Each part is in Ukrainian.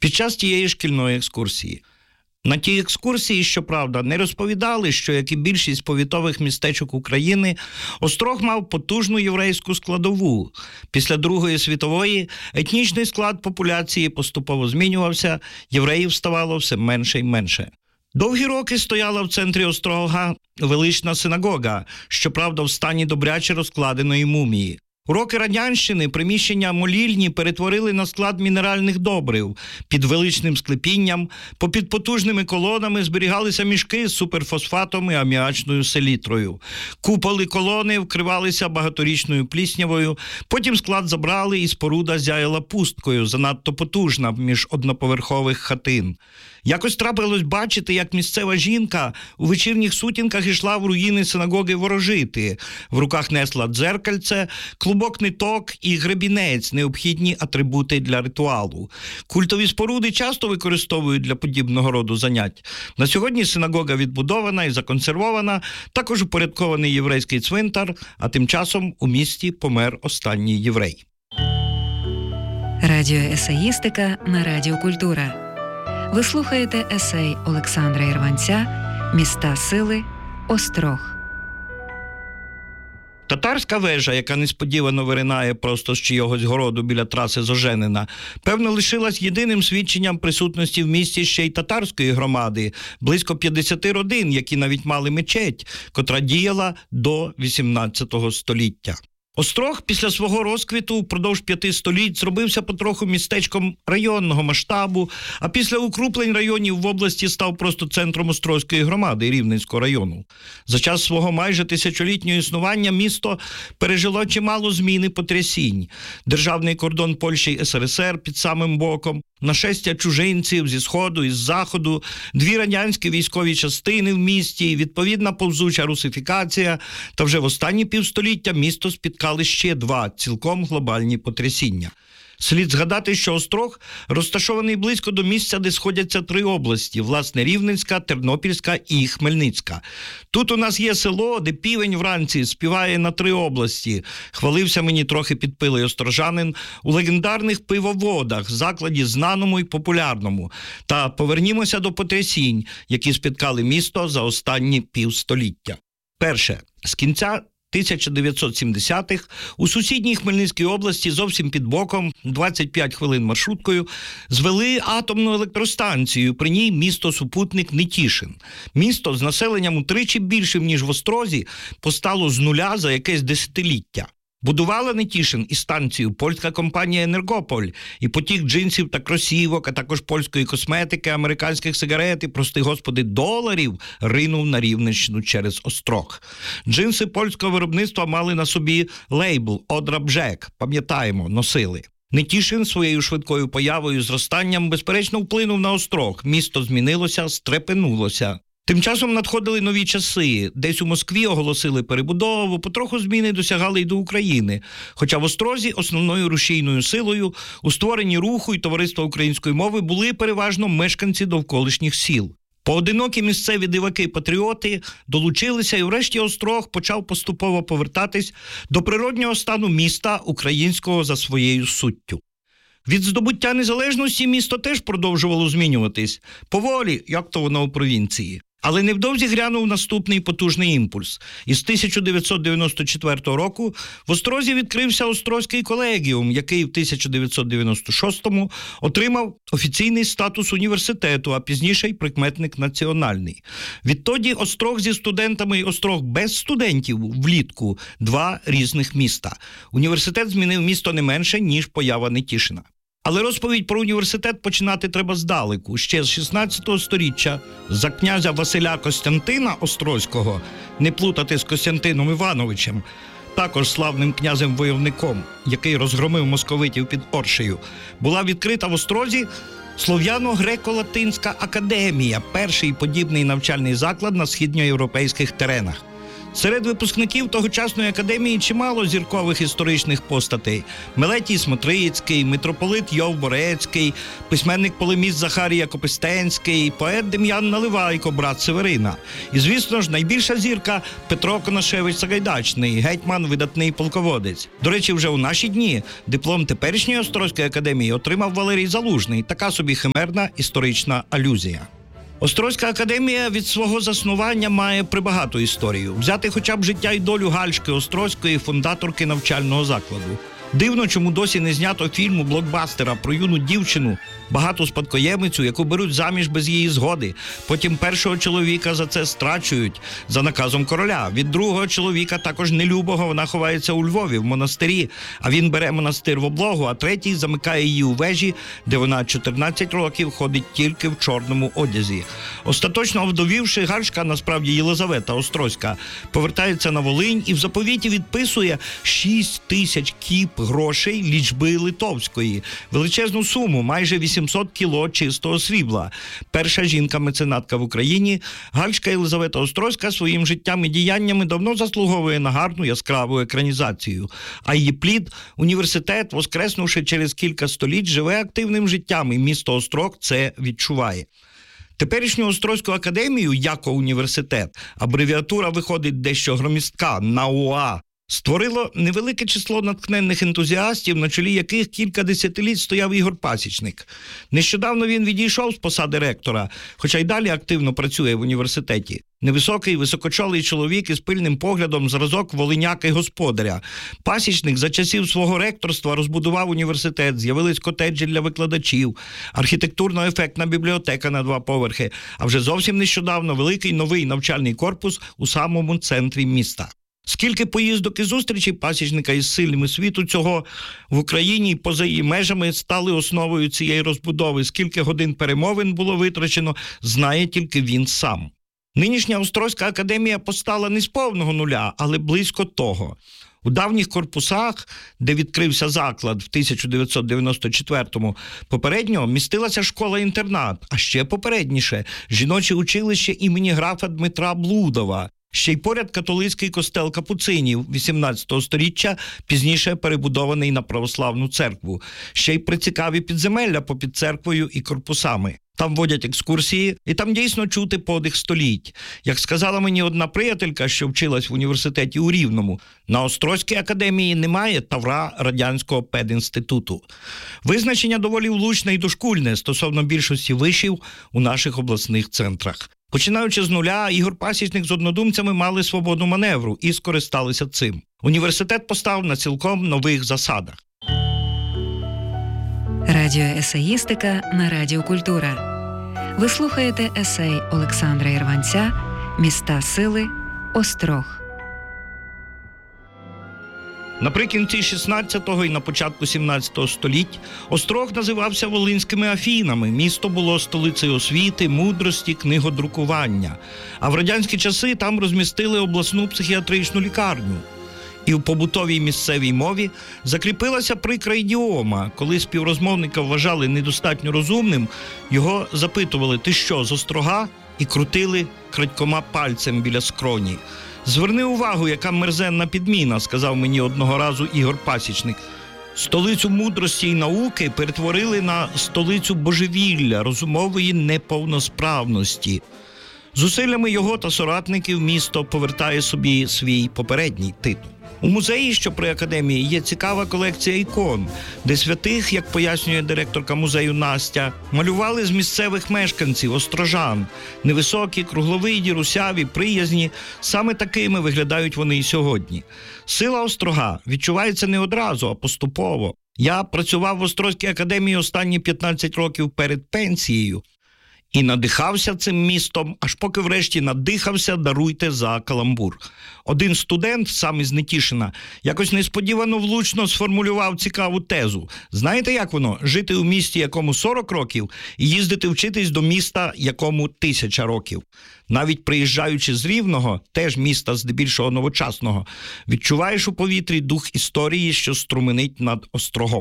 під час тієї шкільної екскурсії. На тій екскурсії, щоправда, не розповідали, що, як і більшість повітових містечок України, Острог мав потужну єврейську складову. Після Другої світової етнічний склад популяції поступово змінювався, євреїв ставало все менше і менше. Довгі роки стояла в центрі Острога велична синагога, щоправда, в стані добряче розкладеної мумії. У роки радянщини приміщення молільні перетворили на склад мінеральних добрив. Під величним склепінням, попід потужними колонами зберігалися мішки з суперфосфатом і аміачною селітрою. Куполи колони вкривалися багаторічною пліснявою, потім склад забрали і споруда зяяла пусткою, занадто потужна між одноповерхових хатин. Якось трапилось бачити, як місцева жінка у вечірніх сутінках йшла в руїни синагоги ворожити. В руках несла дзеркальце, клубок ниток і гребінець – необхідні атрибути для ритуалу. Культові споруди часто використовують для подібного роду занять. На сьогодні синагога відбудована і законсервована, також упорядкований єврейський цвинтар, а тим часом у місті помер останній єврей. Радіоесеїстика на Радіо Культура. Ви слухаєте есей Олександра Ірванця «Міста сили. Острог». Татарська вежа, яка несподівано виринає просто з чийогось городу біля траси з Оженина, певно, лишилась єдиним свідченням присутності в місті ще й татарської громади, близько 50 родин, які навіть мали мечеть, котра діяла до 18 століття. Острог після свого розквіту впродовж 5 століть зробився потроху містечком районного масштабу, а після укруплень районів в області став просто центром Острозької громади Рівненського району. За час свого майже тисячолітнього існування місто пережило чимало змін і потрясінь. Державний кордон Польщі і СРСР під самим боком, нашестя чужинців зі Сходу і з Заходу, 2 радянські військові частини в місті, відповідна повзуча русифікація, та вже в останні півстоліття місто спіткали ще 2 цілком глобальні потрясіння. Слід згадати, що Острог розташований близько до місця, де сходяться 3 області – власне Рівненська, Тернопільська і Хмельницька. Тут у нас є село, де півень вранці співає на 3 області. Хвалився мені трохи підпилий острожанин у легендарних пивоводах, закладі знаному і популярному. Та повернімося до потрясінь, які спіткали місто за останні півстоліття. Перше. З кінця 1970-х у сусідній Хмельницькій області зовсім під боком, 25 хвилин маршруткою, звели атомну електростанцію, при ній місто-супутник Нетішин. Місто з населенням утричі більшим, ніж в Острозі, постало з нуля за якесь десятиліття. Будувала Нетішин і станцію польська компанія «Енергополь», і потік джинсів та кросівок, а також польської косметики, американських сигарет і, прости господи, доларів ринув на Рівненщину через Острог. Джинси польського виробництва мали на собі лейбл «Одра Бжек», пам'ятаємо, носили. Нетішин своєю швидкою появою і зростанням безперечно вплинув на Острог. Місто змінилося, стрепенулося. Тим часом надходили нові часи. Десь у Москві оголосили перебудову, потроху зміни досягали й до України. Хоча в Острозі основною рушійною силою у створенні руху і товариства української мови були переважно мешканці довколишніх сіл. Поодинокі місцеві диваки-патріоти долучилися, і врешті Острог почав поступово повертатись до природнього стану міста українського за своєю суттю. Від здобуття незалежності місто теж продовжувало змінюватись. Поволі, як то воно у провінції. Але невдовзі грянув наступний потужний імпульс. Із 1994 року в Острозі відкрився Острозький колегіум, який в 1996-му отримав офіційний статус університету, а пізніше й прикметник національний. Відтоді Острог зі студентами і Острог без студентів влітку – 2 різних міста. Університет змінив місто не менше, ніж поява Нетішина. Але розповідь про університет починати треба здалеку. Ще з 16 століття за князя Василя Костянтина Острозького, не плутати з Костянтином Івановичем, також славним князем-войовником, який розгромив московитів під Оршею, була відкрита в Острозі Слов'яно-греко-латинська академія, перший подібний навчальний заклад на східноєвропейських теренах. Серед випускників тогочасної академії чимало зіркових історичних постатей. Мелетій Смотрицький, митрополит Йов Борецький, письменник-полеміст Захарія Копистенський, поет Дем'ян Наливайко, брат Северина. І, звісно ж, найбільша зірка Петро Конашевич-Сагайдачний, гетьман, видатний полководець. До речі, вже у наші дні диплом теперішньої Острозької академії отримав Валерій Залужний. Така собі химерна історична алюзія. Острозька академія від свого заснування має прибагату історію. Взяти хоча б життя і долю Гальшки Острозької, фундаторки навчального закладу. Дивно, чому досі не знято фільму блокбастера про юну дівчину, багату спадкоємицю, яку беруть заміж без її згоди. Потім першого чоловіка за це страчують за наказом короля. Від другого чоловіка, також нелюбого, вона ховається у Львові, в монастирі, а він бере монастир в облогу, а третій замикає її у вежі, де вона 14 років ходить тільки в чорному одязі. Остаточно овдовівши, Гальшка, насправді Єлизавета Острозька, повертається на Волинь і в заповіті відписує 6 тисяч кіп грошей лічби литовської. Величезну суму, майже 800 кіло чистого срібла. Перша жінка-меценатка в Україні, Гальшка Єлизавета Острозька своїм життям і діяннями давно заслуговує на гарну яскраву екранізацію. А її плід – університет, воскреснувши через кілька століть, живе активним життям, і місто Острог це відчуває. Теперішню Острозьку академію, як університет, абревіатура виходить дещо громістка – НАУА, створило невелике число натхненних ентузіастів, на чолі яких кілька десятиліть стояв Ігор Пасічник. Нещодавно він відійшов з посади ректора, хоча й далі активно працює в університеті. Невисокий, високочолий чоловік із пильним поглядом, зразок волиняки-господаря. Пасічник за часів свого ректорства розбудував університет, з'явились котеджі для викладачів, архітектурно-ефектна бібліотека на 2 поверхи, а вже зовсім нещодавно великий новий навчальний корпус у самому центрі міста. Скільки поїздок і зустрічей Пасічника із сильними світу цього в Україні і поза її межами стали основою цієї розбудови, скільки годин перемовин було витрачено, знає тільки він сам. Нинішня Острозька академія постала не з повного нуля, але близько того. У давніх корпусах, де відкрився заклад в 1994-му, попередньо містилася школа-інтернат, а ще попередніше – жіноче училище імені графа Дмитра Блудова. Ще й поряд католицький костел капуцинів 18 століття, пізніше перебудований на православну церкву. Ще й прицікаві підземелля попід церквою і корпусами. Там водять екскурсії, і там дійсно чути подих століть. Як сказала мені одна приятелька, що вчилась в університеті у Рівному, на Острозькій академії немає тавра радянського педінституту. Визначення доволі влучне і дошкульне стосовно більшості вишів у наших обласних центрах. Починаючи з нуля, Ігор Пасічник з однодумцями мали свободу маневру і скористалися цим. Університет постав на цілком нових засадах. Радіоесеїстика на Радіо Культура. Ви слухаєте есей Олександра Ірванця «Міста сили. Острог». Наприкінці 16-го і на початку 17-го століть Острог називався Волинськими Афінами. Місто було столицею освіти, мудрості, книгодрукування. А в радянські часи там розмістили обласну психіатричну лікарню. І в побутовій місцевій мові закріпилася прикра ідіома. Коли співрозмовника вважали недостатньо розумним, його запитували «Ти що, з Острога?» і крутили крадькома пальцем біля скроні. «Зверни увагу, яка мерзенна підміна», – сказав мені одного разу Ігор Пасічник. Столицю мудрості і науки перетворили на столицю божевілля, розумової неповносправності. Зусиллями його та соратників місто повертає собі свій попередній титул. У музеї, що при академії, є цікава колекція ікон, де святих, як пояснює директорка музею Настя, малювали з місцевих мешканців, острожан. Невисокі, кругловиді, русяві, приязні. Саме такими виглядають вони і сьогодні. Сила Острога відчувається не одразу, а поступово. Я працював в Острозькій академії останні 15 років перед пенсією. І надихався цим містом, аж поки врешті надихався, даруйте за каламбур. Один студент, сам із Нетішина, якось несподівано влучно сформулював цікаву тезу. Знаєте, як воно? Жити у місті, якому 40 років, і їздити вчитись до міста, якому 1000 років. Навіть приїжджаючи з Рівного, теж міста здебільшого новочасного, відчуваєш у повітрі дух історії, що струменить над Острогом.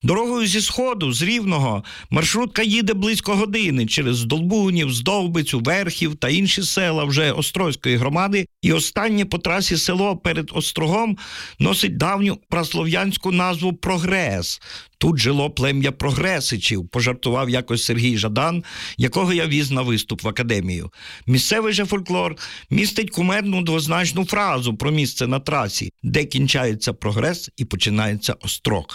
Дорогою зі Сходу, з Рівного, маршрутка їде близько години через Здолбунів, Здовбицю, Верхів та інші села вже Острозької громади, і останнє по трасі село перед Острогом носить давню праслов'янську назву Прогрес. Тут жило плем'я прогресичів, пожартував якось Сергій Жадан, якого я віз на виступ в академію. Місцевий же фольклор містить кумедну двозначну фразу про місце на трасі, де кінчається Прогрес і починається Острог.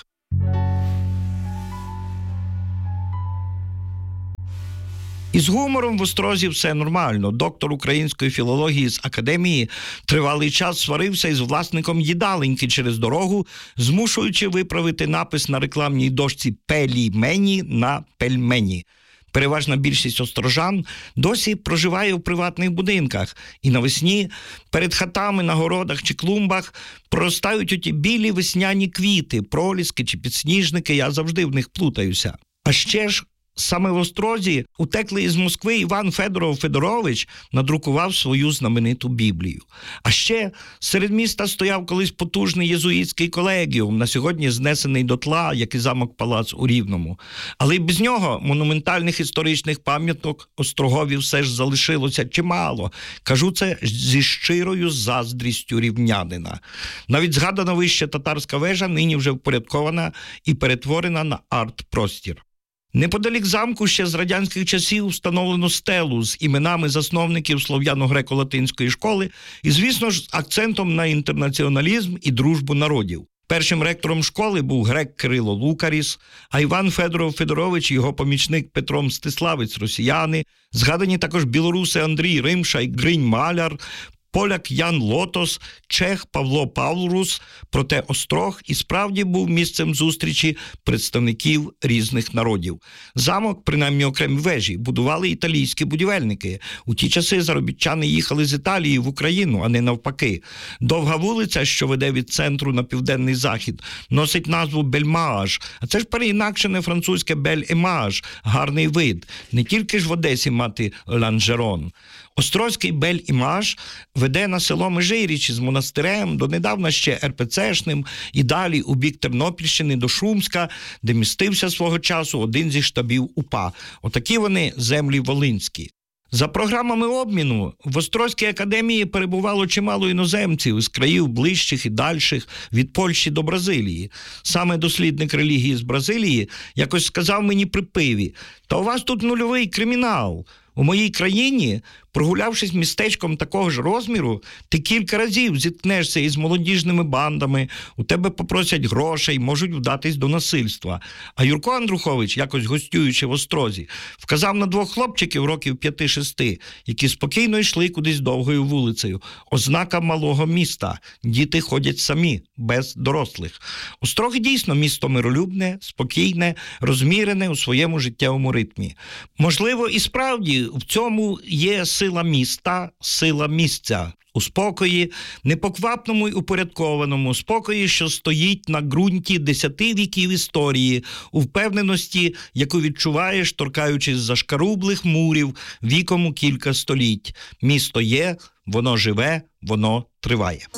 Із гумором в Острозі все нормально. Доктор української філології з академії тривалий час сварився із власником їдаленьки через дорогу, змушуючи виправити напис на рекламній дошці «Пелімені» на «Пельмені». Переважна більшість острожан досі проживає в приватних будинках, і навесні перед хатами на городах чи клумбах проростають оті білі весняні квіти, проліски чи підсніжники, я завжди в них плутаюся. А ще ж саме в Острозі утеклий із Москви Іван Федоров-Федорович надрукував свою знамениту Біблію. А ще серед міста стояв колись потужний єзуїтський колегіум, на сьогодні знесений дотла, як і замок-палац у Рівному. Але й без нього монументальних історичних пам'яток Острогові все ж залишилося чимало. Кажу це зі щирою заздрістю рівнянина. Навіть згадана вище татарська вежа нині вже впорядкована і перетворена на арт-простір. Неподалік замку ще з радянських часів встановлено стелу з іменами засновників слов'яно-греко-латинської школи і, звісно ж, з акцентом на інтернаціоналізм і дружбу народів. Першим ректором школи був грек Кирило Лукаріс, а Іван Федоров-Федорович і його помічник Петро Мстиславець – росіяни, згадані також білоруси Андрій Римша і Гринь Маляр, поляк Ян Лотос, чех Павло Павлрус, проте Острог і справді був місцем зустрічі представників різних народів. Замок, принаймні окремі вежі, будували італійські будівельники. У ті часи заробітчани їхали з Італії в Україну, а не навпаки. Довга вулиця, що веде від центру на південний захід, носить назву Бельмаж, а це ж переінакшене французьке Бель-Емаж, гарний вид. Не тільки ж в Одесі мати Ланжерон. Острозький Бель-Імаж веде на село Межирічі з монастирем, донедавна ще РПЦшним, і далі у бік Тернопільщини до Шумська, де містився свого часу один зі штабів УПА. Отакі вони землі волинські. За програмами обміну в Острозькій академії перебувало чимало іноземців з країв ближчих і дальших, від Польщі до Бразилії. Саме дослідник релігії з Бразилії якось сказав мені при пиві: «Та у вас тут нульовий кримінал. У моїй країні, прогулявшись містечком такого ж розміру, ти кілька разів зіткнешся із молодіжними бандами, у тебе попросять грошей, можуть вдатись до насильства». А Юрко Андрухович, якось гостюючи в Острозі, вказав на двох хлопчиків років 5-6, які спокійно йшли кудись довгою вулицею. Ознака малого міста. Діти ходять самі, без дорослих. Острог дійсно місто миролюбне, спокійне, розмірене у своєму життєвому ритмі. Можливо, і справді в цьому є сила міста, сила місця. У спокої, непоквапному й упорядкованому, спокої, що стоїть на ґрунті 10 віків історії, у впевненості, яку відчуваєш, торкаючись зашкарублих мурів віком у кілька століть. Місто є, воно живе, воно триває.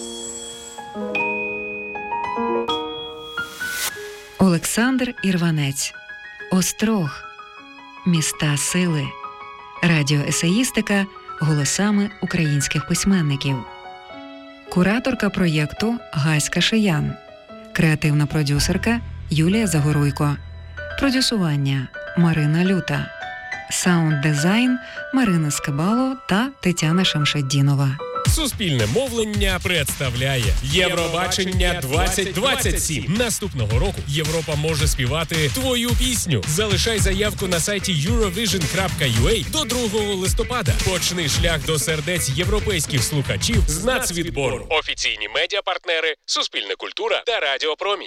Олександр Ірванець. Острог. Міста сили. Радіоесеїстика голосами українських письменників. Кураторка проєкту Гаська Шиян. Креативна продюсерка Юлія Загоруйко. Продюсування Марина Люта. Саунд-дизайн Марина Скибало та Тетяна Шамшаддінова. Суспільне мовлення представляє Євробачення 2027. Наступного року Європа може співати твою пісню. Залишай заявку на сайті eurovision.ua до 2 листопада. Почни шлях до сердець європейських слухачів з нацвідбору. Офіційні медіапартнери Суспільне культура та Радіо Промінь.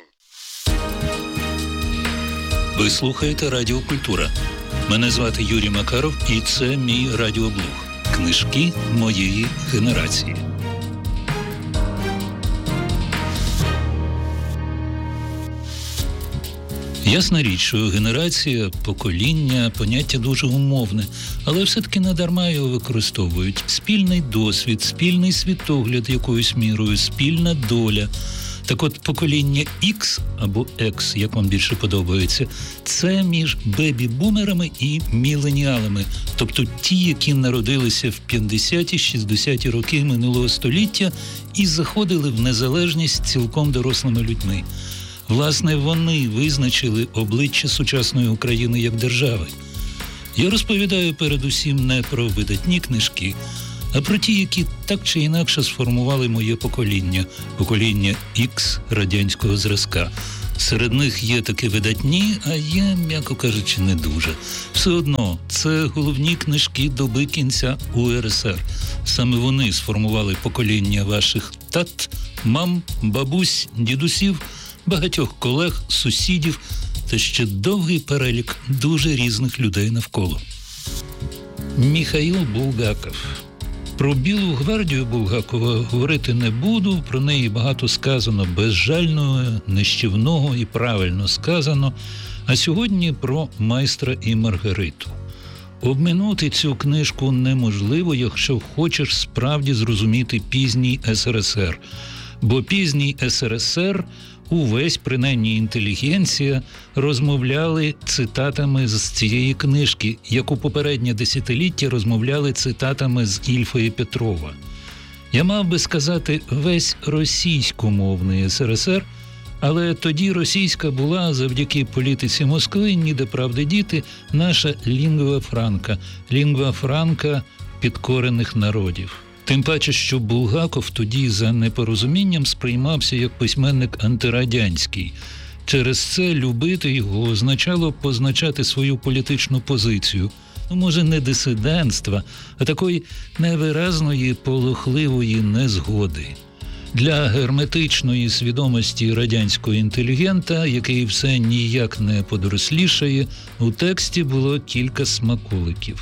Ви слухаєте Радіо Культура. Мене звати Юрій Макаров, і це мій радіоблог. Книжки моєї генерації. Ясна річ, що генерація, покоління – поняття дуже умовне, але все-таки надарма його використовують. Спільний досвід, спільний світогляд якоюсь мірою, спільна доля. Так от, покоління X або X, як вам більше подобається, це між бебі-бумерами і міленіалами, тобто ті, які народилися в 50-60-ті роки минулого століття і заходили в незалежність цілком дорослими людьми. Власне, вони визначили обличчя сучасної України як держави. Я розповідаю передусім не про видатні книжки, а про ті, які так чи інакше сформували моє покоління X радянського зразка. Серед них є такі видатні, а є, м'яко кажучи, не дуже. Все одно, це головні книжки доби кінця УРСР. Саме вони сформували покоління ваших тат, мам, бабусь, дідусів, багатьох колег, сусідів та ще довгий перелік дуже різних людей навколо. Міхаїл Булгаков. Про Білу гвардію Булгакова говорити не буду, про неї багато сказано безжального, нищівного і правильно сказано, а сьогодні про «Майстра і Маргариту». Обминути цю книжку неможливо, якщо хочеш справді зрозуміти пізній СРСР. Бо пізній СРСР, увесь, принаймні інтелігенція, розмовляли цитатами з цієї книжки, як у попереднє десятиліття розмовляли цитатами з Ільфа і Петрова. Я мав би сказати весь російськомовний СРСР, але тоді російська була, завдяки політиці Москви, ніде правди діти, наша лінгва франка підкорених народів. Тим паче, що Булгаков тоді за непорозумінням сприймався як письменник антирадянський. Через це любити його означало позначати свою політичну позицію. Може, не дисидентства, а такої невиразної, полохливої незгоди. Для герметичної свідомості радянського інтелігента, який все ніяк не подорослішає, у тексті було кілька смаколиків.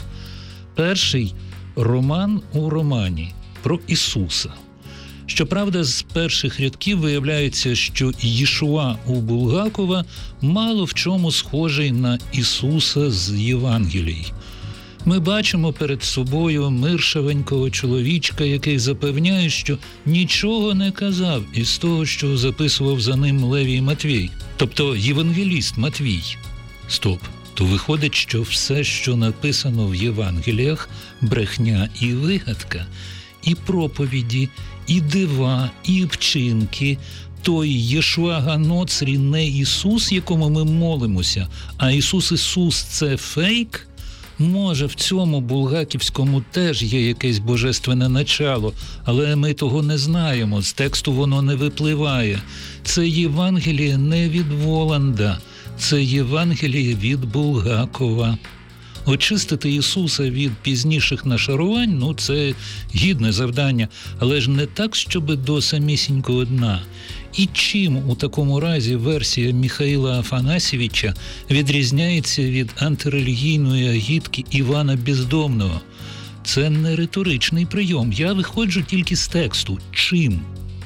Перший – роман у романі про Ісуса. Щоправда, з перших рядків виявляється, що Єшуа у Булгакова мало в чому схожий на Ісуса з Євангелій. Ми бачимо перед собою миршавенького чоловічка, який запевняє, що нічого не казав із того, що записував за ним Левій Матвій, тобто євангеліст Матвій. Стоп. То виходить, що все, що написано в Євангеліях – брехня і вигадка. І проповіді, і дива, і вчинки. Той Єшуа Ганоцрі не Ісус, якому ми молимося, а Ісус – це фейк? Може, в цьому булгаківському теж є якесь божественне начало, але ми того не знаємо, з тексту воно не випливає. Це Євангеліє не від Воланда. Це Євангеліє від Булгакова. Очистити Ісуса від пізніших нашарувань – це гідне завдання, але ж не так, щоби до самісінького дна. І чим у такому разі версія Михаїла Афанасьєвича відрізняється від антирелігійної агітки Івана Бездомного? Це не риторичний прийом, я виходжу тільки з тексту. Чим?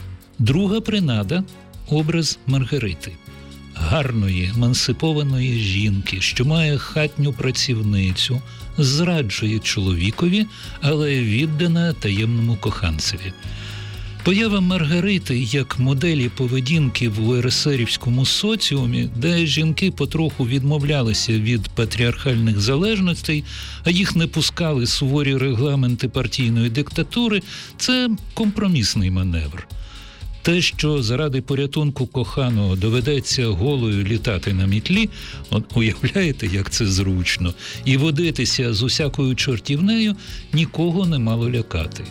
Друга принада – образ Маргарити. Гарної, емансипованої жінки, що має хатню працівницю, зраджує чоловікові, але віддана таємному коханцеві. Поява Маргарити як моделі поведінки в УРСРівському соціумі, де жінки потроху відмовлялися від патріархальних залежностей, а їх не пускали суворі регламенти партійної диктатури – це компромісний маневр. Те, що заради порятунку коханого доведеться голою літати на мітлі, уявляєте, як це зручно, і водитися з усякою чортівнею, нікого не мало лякати.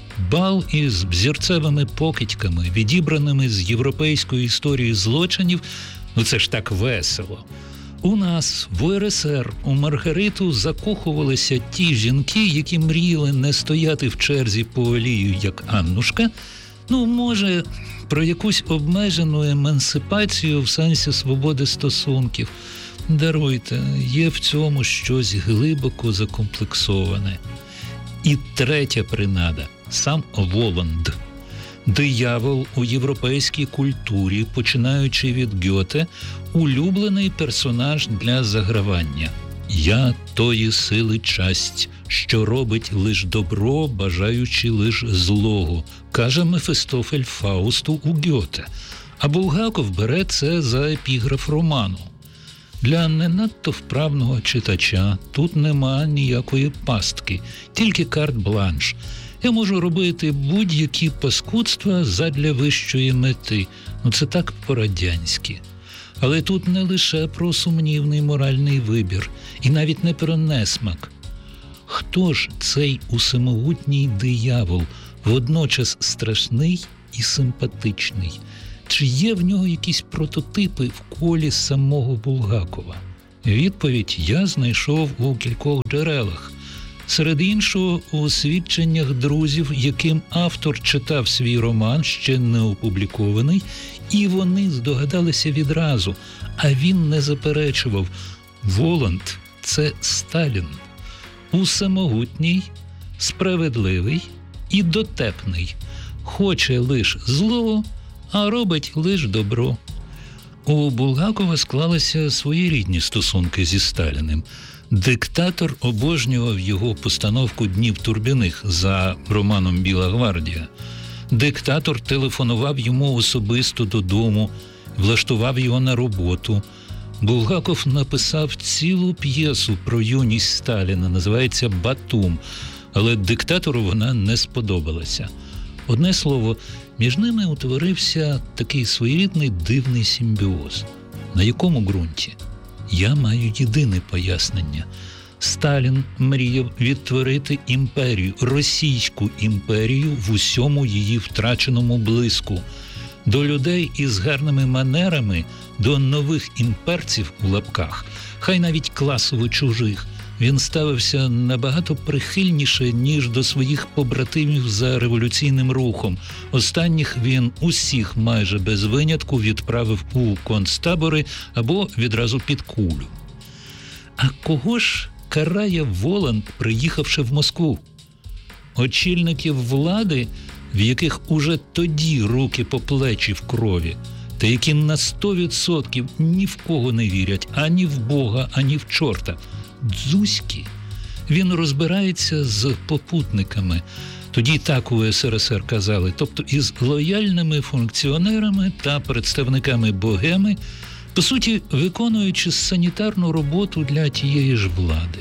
Бал із взірцевими покидьками, відібраними з європейської історії злочинів, це ж так весело. У нас, в УРСР, у Маргариту закохувалися ті жінки, які мріяли не стояти в черзі по олію, як Аннушка, може, про якусь обмежену емансипацію в сенсі свободи стосунків. Даруйте, є в цьому щось глибоко закомплексоване. І третя принада – сам Воланд. Диявол у європейській культурі, починаючи від Гьоте, улюблений персонаж для загравання. «Я тої сили часть, що робить лиш добро, бажаючи лиш злого», каже Мефістофель Фаусту у Гьоте. А Булгаков бере це за епіграф роману. Для не надто вправного читача тут нема ніякої пастки, тільки карт-бланш. Я можу робити будь-які паскудства задля вищої мети. Це так по-радянськи. Але тут не лише про сумнівний моральний вибір, і навіть не про несмак. Хто ж цей усемогутній диявол, водночас страшний і симпатичний? Чи є в нього якісь прототипи в колі самого Булгакова? Відповідь я знайшов у кількох джерелах. Серед іншого, у свідченнях друзів, яким автор читав свій роман, ще не опублікований, і вони здогадалися відразу, а він не заперечував. Воланд – це Сталін. Усемогутній, справедливий і дотепний. Хоче лиш зло, а робить лиш добро. У Булгакова склалися своєрідні стосунки зі Сталіним. Диктатор обожнював його постановку «Днів Турбіних» за романом «Біла гвардія». Диктатор телефонував йому особисто додому, влаштував його на роботу. Булгаков написав цілу п'єсу про юність Сталіна, називається «Батум», але диктатору вона не сподобалася. Одне слово, між ними утворився такий своєрідний дивний симбіоз. На якому ґрунті? Я маю єдине пояснення. Сталін мріяв відтворити імперію, російську імперію в усьому її втраченому блиску. До людей із гарними манерами, до нових імперців у лапках, хай навіть класово чужих, він ставився набагато прихильніше, ніж до своїх побратимів за революційним рухом. Останніх він усіх майже без винятку відправив у концтабори або відразу під кулю. А кого ж карає Воланд, приїхавши в Москву? Очільників влади, в яких уже тоді руки по плечі в крові, та які на 100% ні в кого не вірять, ані в Бога, ані в чорта. Дзузькі. Він розбирається з попутниками. Тоді так у СРСР казали, тобто із лояльними функціонерами та представниками богеми, по суті, виконуючи санітарну роботу для тієї ж влади.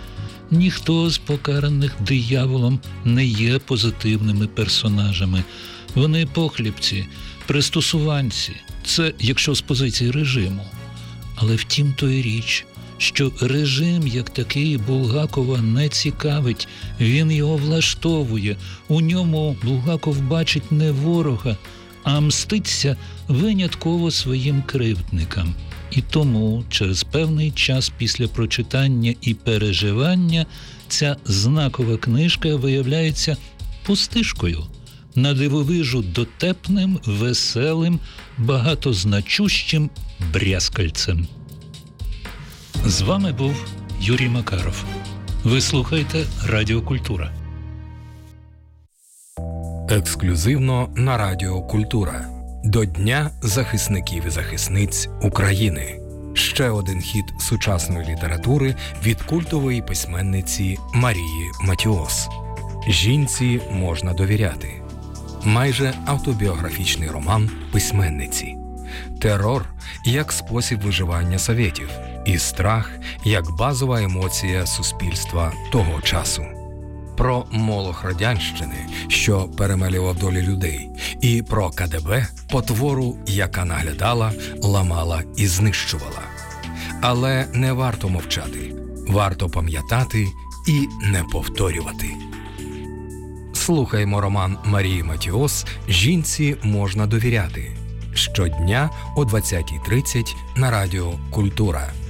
Ніхто з покараних дияволом не є позитивними персонажами. Вони похлібці, пристосуванці. Це якщо з позиції режиму. Але втім то й річ, що режим як такий Булгакова не цікавить, він його влаштовує. У ньому Булгаков бачить не ворога, а мститься винятково своїм кривдникам. І тому через певний час після прочитання і переживання ця знакова книжка виявляється пустишкою, надивовижу дотепним, веселим, багатозначущим брязкальцем. З вами був Юрій Макаров. Ви слухаєте Радіо Культура. Ексклюзивно на Радіо Культура. До Дня захисників і захисниць України. Ще один хіт сучасної літератури від культової письменниці Марії Матіос. «Жінці можна довіряти». Майже автобіографічний роман письменниці. Терор як спосіб виживання совєтів. І страх як базова емоція суспільства того часу. Про молох радянщини, що перемелював долі людей, і про КДБ, потвору, яка наглядала, ламала і знищувала. Але не варто мовчати, варто пам'ятати і не повторювати. Слухаймо роман Марії Матіос «Жінці можна довіряти» щодня о 20:30 на Радіо Культура.